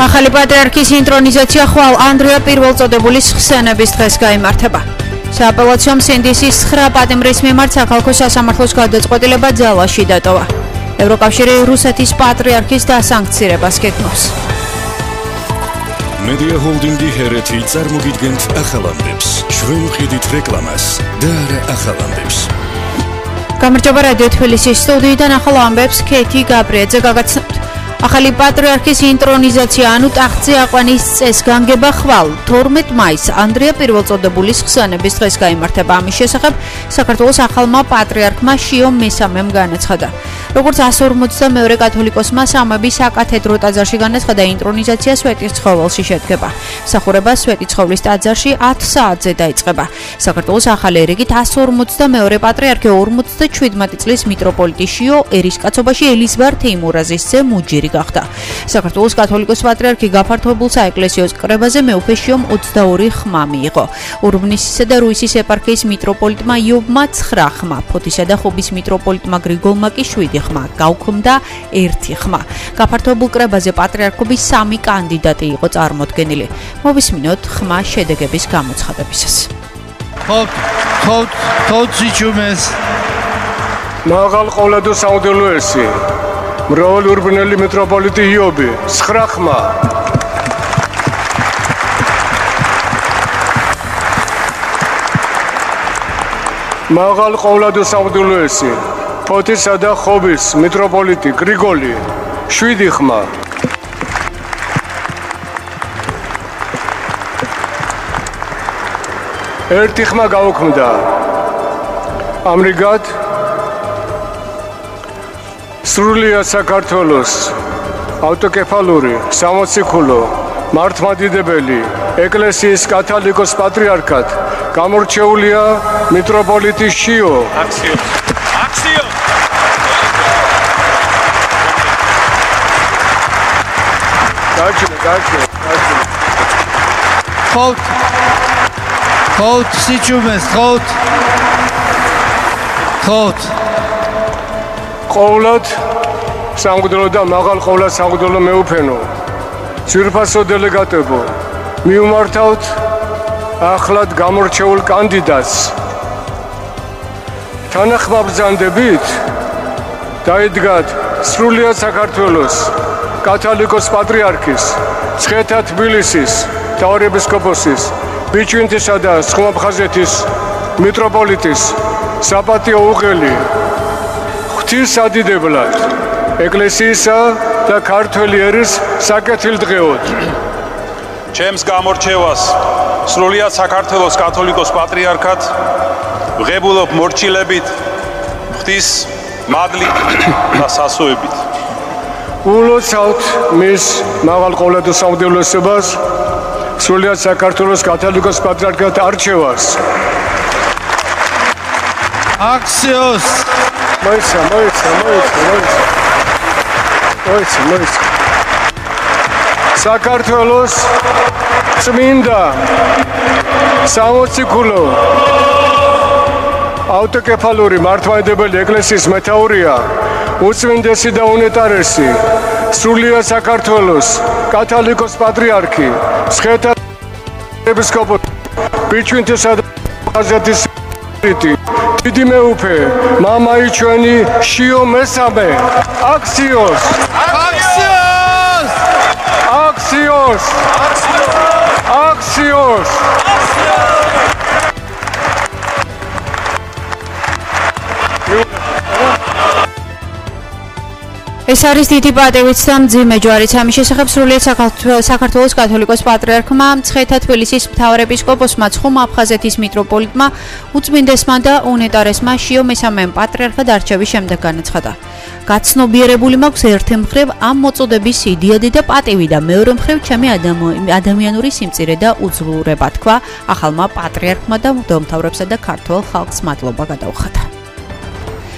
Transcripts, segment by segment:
ახალი პატრიარქის ინტრონიზაცია ხვალ ანდრია პირველწოდებულის ხსენების დღეს გაიმართება. სააპელაციო სინდისის 9 პატიმრის მიმართ საქალაქო სასამართლოს გადაწყვეტილება ძალაში დატოვა. ევროკავშირი რუსეთის პატრიარქის დასანქცირებას გეგმავს. მედია ჰოლდინგი ჰერეთი წარმოგიდგენთ ახალ ამბებს. ჩვენ ვხედით რეკლამას და არა ახალ ამბებს. გამარჯობა რადიო თბილისის სტუდიიდან ახალ ამბებს ქეთი გაბრიაძე გაგაცნობთ. ახალი პატრიარქის ინტრონიზაცია ანუ ტახტზე აყვანის წეს განგება ხვალ 12 მაისს ანდრია პირველწოდებულის ხსენების დღეს გაიმართება. ამის შესახებ საქართველოს ახალმა პატრიარქმა შიო მესამემ განაცხადა. როგორც 152 კათოლიკოსმა სამების საკათედრო ტაძარში განაცხადა, ინტრონიზაცია სვეტიცხოველში შედგება. მსახურება სვეტიცხოვლის ტაძარში 10 საათზე დაიწყება. საქართველოს ახალი ერიგით 152 პატრიარქი 57 წლის მიტროპოლიტი შიო ერისკაცობაში ელიზბარ თეიმურაზის ძე მუჯირი გახდა. საქართველოს კათოლიკოს პატრიარქი გაფართოებულ საეკლესიოს კრებაზე მეუფე შიომ 22 ხმა მიიღო. ურბნისისა და რუისის ეპარქიის მიტროპოლიტმა იობმა 9 ხმა, ფოთისა და ხობის მიტროპოლიტმა გრიგოლმა კი 7 ხმა, გავქმდა 1 ხმა. გაფართოებულ კრებაზე პატრიარქობის 3 კანდიდატი იყო წარმოდგენილი. მოვისმინოთ ხმა შედეგების გამოცხადებისას. თოციჩუმეს მაღალ ყოლადო საუდელო ესი მრავალი ურბნელი მიტროპოლიტი იობი 9 ხმა. მაღალ ყოლადო საუდელო ესი ფოთისა და ხობის მიტროპოლიტი გრიგოლი 7 ხმა. ერთი ხმა გაუქმდა. ამრიგად სრულია საქართველოს ავტოკეფალური სამოციქულო მართლმადიდებელი ეკლესიის კათოლიკოს პატრიარქად გამორჩეულია მიტროპოლიტი შიო. აქციო. გაჩვენე. ხოთ სიჩუმეს ხოთ ყოვლად სამღვდელო და მაღალ ყოვლად სამღვდელო მეუფენო ძვირფასო დელეგატებო მიუმართავთ ახლად გამორჩეულ კანდიდატს. თანახმაბრძანდებით დაიდგათ სრულიად საქართველოს კათოლიკოს პატრიარქის მცხეთა თბილისის მთავარეპისკოპოსის ბიჭვინთისა და სხუმაფხაზეთის მიტროპოლიტის საპატიო უღელი ღვთისადიდებლად ეკლესიისა და ქართველი ერის საკეთილდღეოდ. ჩემს გამორჩევას სრულიად საქართველოს კათოლიკოს პატრიარქად ვღებულობ მორჩილებით, ღვთის მადლით და სასოებით. ულოცავთ მის მაღალ ყოლადო საუდევლოსებას სრულიად საქართველოს კათოლიკოს პატრიარქად არჩევას. აქციოს მოიცა. საქართველოს წმინდა სამოციქულო ავტოკეფალური მართლმადიდებელი ეკლესიის მეთაურია უწმინდესი და უნეტარესი სრულიად საქართველოს კათოლიკოს პატრიარქი მცხეთა ეპისკოპოსი ბიჭვინთისა და ხაზეთის დიდი მეუფე მამაი ჩვენი შიო მესამე. აქციოს. ეს არის დიდი პატივით და მძიმე ჯვარიც. ამის შესახებ სრულიად საქართველოს კათოლიკოს პატრიარქმა მცხეთა თბილისის მთავარეპისკოპოსმა ცხუმ-აფხაზეთის მიტროპოლიტმა უწმინდესმა და უნეტარესმა შიო მესამემ პატრიარქად არჩევის შემდეგ განაცხადა. გაცნობიერებული მაქვს ერთი მხრივ ამ მოწოდების იდიადი და პატივი და მეორე მხრივ ჩემი ადამიანური სიმწირე და უძლურება, თქვა ახალმა პატრიარქმა და მღვდელმთავრებსა და ქართველ ხალხს მადლობა გადაუხადა.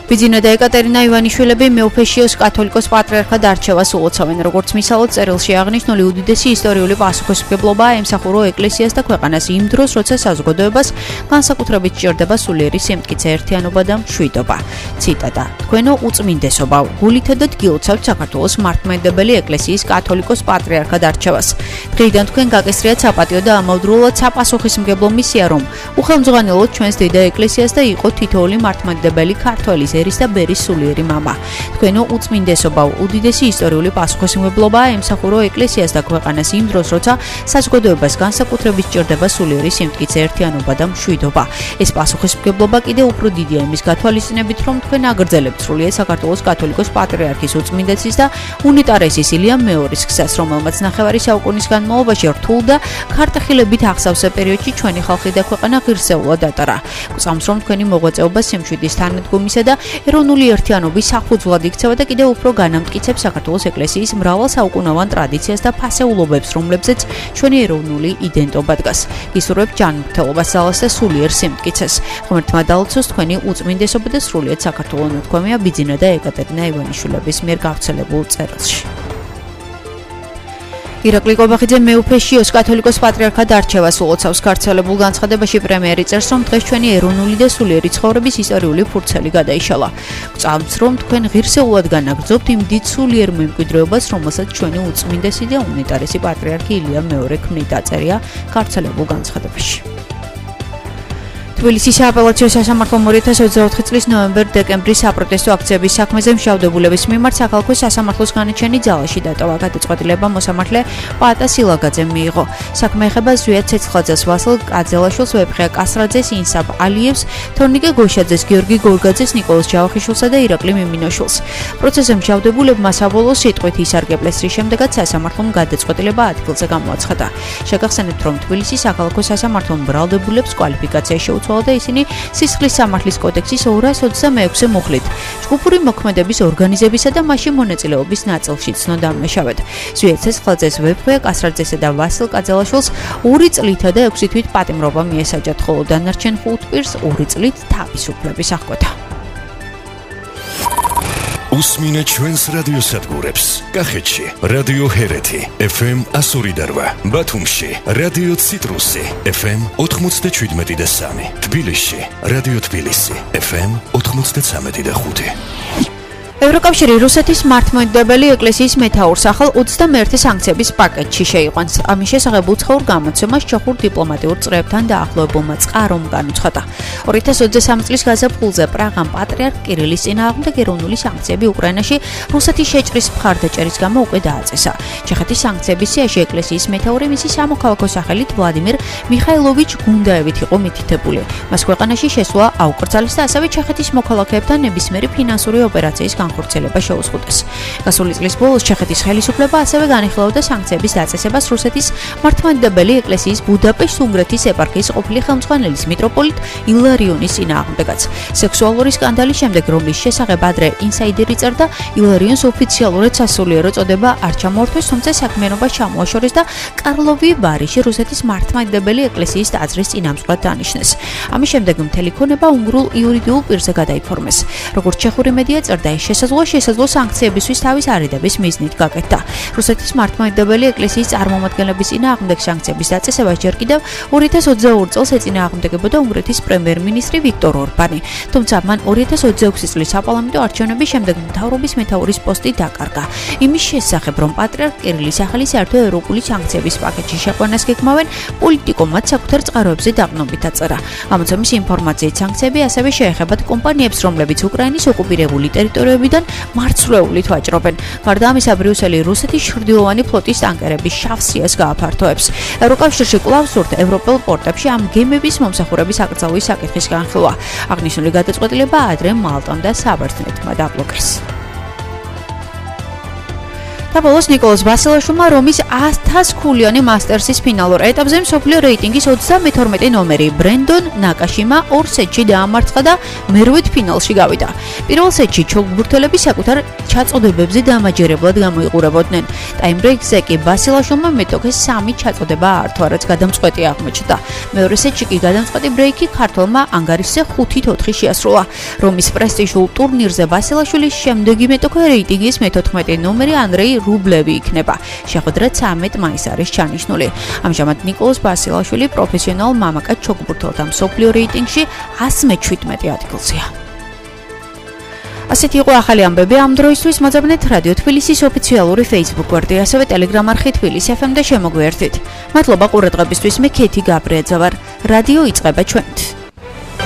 ბიძინა და ეკატერინა ივანიშვილები მეუფეშიოს კათოლიკოს პატრიარქად არჩევას ულოცავენ. Როგორც მისალოდ წერილში აღნიშნული უდიდესი ისტორიული პასუხისმგებლობაა ემსახურო ეკლესიას და ქვეყანას იმ დროს, როცა საზოგადოებას განსაკუთრებით სჭირდება სულიერი სიმტკიცე, ერთიანობა და მშვიდობა. ციტატა: თქვენო უწმინდესობავ, გულით და დგილოცავთ საქართველოს მართლმადიდებელი ეკლესიის კათოლიკოს პატრიარქად არჩევას. დღეიდან თქვენ გაკისრიათ საპატიო და ამავდროულად საპასუხისმგებლო მისია, რომ უხელმძღვანელოთ ჩვენს დედა ეკლესიას და იყოთ თითოეული მართლმადიდებელი ქართველის ერის და ბერის სულიერი მამა. თქვენო უწმინდესობავ, უდიდესი ისტორიული პასუხისმგებლობაა ემსახურო ეკლესიას და ქვეყანას იმ დროს, როცა საზოგადოებას განსაკუთრებით სჭირდება სულიერი სიმტკიცე, ერთიანობა და მშვიდობა. ეს პასუხისმგებლობა კიდევ უფრო დიდია იმის გათვალისწინებით, რომ თქვენ აგრძელებთ სრულიად საქართველოს კათოლიკოს პატრიარქის უწმინდესის და უნიტარესის ილიამ მეორის გზას, რომელმაც ნახევარი საუკუნის განმავლობაში რთულ და ქარტახილებით აღსავსე პერიოდში ჩვენი ხალხი და ქვეყანა ღირსეულად ატარა. გვწამს, რომ თქვენი მოღვაწეობა სიმშვიდის თანადგომისა და ეროვნული ერთიანობის საფუძვლად იქცევა და კიდევ უფრო განამტკიცებს საქართველოს ეკლესიის მრავალსაუკუნოვან ტრადიციას და ფასეულობებს, რომლებზეც ჩვენი ეროვნული იდენტობა დგას. გისურვებთ ჯანმრთელობას, ძალას და სულიერ სიმტკიცეს. ღმერთმა დაალოცოს თქვენი უწმინდესობა და სრულიად საქართველო ნათქვამია ბიძინა და ეკატერინა ივანიშვილების მიერ გავრცელებულ წერილში. ირაკლი კობახიძე მეუფეშიოს კათოლიკოს პატრიარქად არჩევას ულოცავს. გავრცელებულ განცხადებაში პრემიერი წერს, რომ დღეს ჩვენი ეროვნული და სულიერი ცხოვრების ისტორიული ფურცელი გადაიშალა. გვწამს, რომ თქვენ ღირსეულად განაგრძობთ იმ დიდ სულიერ მემკვიდრეობას, რომელსაც ჩვენი უწმინდესი და უნიტარესი პატრიარქი ილიამ მეორე ქმნით, დაწერია გავრცელებულ განცხადებაში. თბილისის სააპელაციო სასამართლომ 2024 წლის ნოემბერ-დეკემბრის საპროტესტო აქციების საქმეზე მშავდებულების მიმართ საქალაქო სასამართლოს განაჩენი ძალაში დატოვა. გადაწყვეტილება მოსამართლე პაატა სილაგაძემ მიიღო. საქმე ეხება ზვიად ცეცხლაძეს, ვასილ კაძელაშვილს, ვეფხია კასრაძეს, ინსაბ ალიევს, თორნიკე გოშაძეს, გიორგი გორგაძეს, ნიკოლოზ ჯავახიშვილსა და ირაკლი მიმინოშვილს. პროცესზე მშავდებულებმა საბოლოო სიტყვით ისარგებლეს, რის შემდეგაც სასამართლომ გადაწყვეტილება ადგილზე გამოაცხადა. შეგახსენებთ, რომ თბილისის საქალაქო სასამართლომ ბრალდებულებს კვალიფიკაცია შეუწყო და ისინი სისხლის სამართლის კოდექსის 226 მუხლით ჯგუფური მოქმედების ორგანიზებისა და მასში მონაწილეობის ნაწილში ცნო დამნაშავედ. ზვიად ცეცხლაძეს, ვეფხია კასრაძესა და ვასილ კაძელაშვილს 2 წლითა და 6 თვით პატიმრობა მიესაჯათ, ხოლო დანარჩენ 5 პირს 2 წლით თავისუფლების აღკვეთა. უსმინე ჩვენს რადიოსადგურებს. კახეთში რადიო ჰერეთი FM 102, ბათუმში რადიო ციტრუსი FM 97.3, თბილისში რადიო თბილისი FM 93.5. ევროკავშირი რუსეთის მართლმადიდებელი ეკლესიის მეთაურს ახალ 21 სანქციების პაკეტში შეიყვანს. ამის შესახებ უცხოურ გამოცემას ჩეხურ დიპლომატიურ წრეებთან დაახლოებულმა წყარომ განუცხადა. 2023 წლის გაზაფხულზე პრაღამ პატრიარქ კირილის წინააღმდეგ ეროვნული სანქციები უკრაინაში რუსეთის შეჭრის მხარდაჭერის გამო უკვე დააწესა. ჩეხეთის სანქციების სიაში ეკლესიის მეთაური მისი სამოქალაქო სახელით ვლადიმირ მიხაილოვიჩ გუნდაევით იყო მითითებული. მას ქვეყანაში შესვლა აუკრძალეს და ასევე ჩეხეთის მოქალაქეებთან ნებისმიერი ფინანსური ოპერაციის განხორციელება შეუზღუდეს. გასული წლის ბოლოს ჩეხეთის ხელისუფლება ასევე განიხილავდა სანქციების დაწესებას რუსეთის მართლმადიდებელი ეკლესიის ბუდაპეშტ-უნგრეთის ეპარქიის ყოფილი ხელმძღვანელის მიტროპოლიტ ილარიონის წინააღმდეგაც. სექსუალური სკანდალის შემდეგ, რომლის შესახებ ადრე ინსაიდერი წერდა, ილარიონს ოფიციალურად სასულიერო წოდება არ ჩამოართვეს, თუმცა საქმიანობა ჩამოაშორეს და კარლოვი ვარიში რუსეთის მართლმადიდებელი ეკლესიის ტაძრის წინამძღვრად დანიშნეს. ამის შემდეგ მთელი ქონება უნგრულ იურიდიულ პირზე გადაიფორმეს. როგორც ჩეხური მედია წერდა, შესაძლო სანქციებისთვის თავის არიდების მიზნით გაკეთდა. რუსეთის მართლმადიდებელი ეკლესიის წარმომადგენლების წინააღმდეგ სანქციების დაწესებას ჯერ კიდევ 2022 წელს ეწინააღმდეგებოდა უნგრეთის პრემიერ-მინისტრი ვიქტორ ორბანი. თუმცა მან 2026 წლის საპარლამენტო არჩევნების შემდეგ მთავრობის მეთაურის პოსტი დაკარგა. იმის შესახებ, რომ პატრიარქ კირილის სახელი საერთო ევროპული სანქციების პაკეტში შეყვანას გეგმავენ, პოლიტიკომად საკუთარ წყაროებზე დაყრდნობით აწერა. ამოცემის ინფორმაციით, სანქციები ასევე შეეხებათ კომპანიებს, რომლებიც უკრაინის ოკუპირებული ტერიტორიებიდან მარცვლეულით ვაჭრობენ. გარდა ამისა, ბრიუსელი რუსეთის ჩრდილოვანი ფლოტის ტანკერების შავსიას გააფართოებს. ევროკავშირში კვლავ სურთ ევროპელ პორტებში ამ გემების მომსახურების აკრძალვის საკითხის განხილვა. აღნიშნული გადაწყვეტილება ადრე მალტამ და საბერძნეთმა დაბლოკეს. და ბოლოს ნიკოლოზ ბასილაშვილმა რომის 100 ქულიანი მასტერსის ფინალურ ეტაპზე მსოფლიო რეიტინგის 32 ნომერი ბრენდონ ნაკაშიმა 2 სეტში დაამარცხა და მერვედ ფინალში გავიდა. პირველ სეტში ჩოგბურთელები საკუთარ ჩაწოდებებზე დამაჯერებლად გამოიყურებოდნენ. ტაიმბრეიკზე კი ბასილაშვილმა მეტოქეს 3 ჩაწოდება აართვა, რაც გადამწყვეტი აღმოჩნდა. მეორე სეტში კი გადამწყვეტი ბრეიკი ქართველმა ანგარიშზე 5-4 შეასრულა. რომის პრესტიჟულ ტურნირზე ბასილაშვილის შემდეგი მეტოქე რეიტინგის მე-14 ნომერი ანდრეი რუბლევი იქნება. შეხვედრა 13 მაისს არის ჩანიშნული. ამჟამად ნიკოლოზ ბასილაშვილი პროფესიონალ მამაკაც ჩოგბურთელთა მსოფლიო რეიტინგში 117 ადგილზეა. ასეთი იყო ახალი ამბები ამ დროისთვის. მოძებნეთ რადიო თბილისის ოფიციალური Facebook გვერდი, ასევე Telegram არხი თბილისი FM და შემოგვიერთდით. მადლობა ყურადღებისთვის. მე ქეთი გაბრიაძე ვარ. რადიო იწყება ჩვენით.